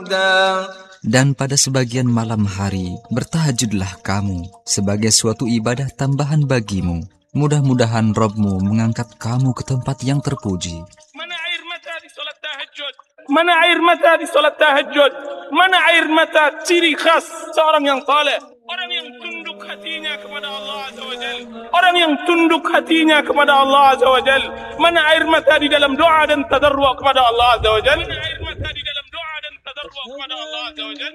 وردا. Dan pada sebagian malam hari, bertahajudlah kamu sebagai suatu ibadah tambahan bagimu. Mudah-mudahan Rabb-mu mengangkat kamu ke tempat yang terpuji. Mana air mata di salat tahajud? Mana air mata di salat tahajud? Mana air mata ciri khas seorang yang saleh? Orang yang tunduk hatinya kepada Allah Azza wa Jal. Orang yang tunduk hatinya kepada Allah Azza wa Jal. Mana air mata di dalam doa dan tadarru' kepada Allah Azza wa Jal? Mana air mata di dalam doa dan tadarru' kepada Allah Azza wa Jal?